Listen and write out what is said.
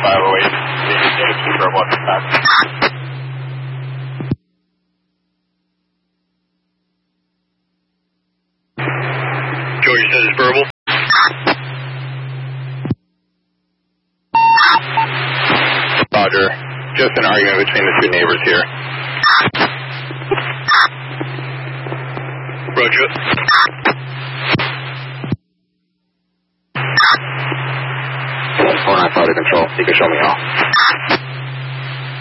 508. Native confirm what's back. George says it's verbal. Roger. Just an argument between the two neighbors here. Roger. 495 to control. You can show me how.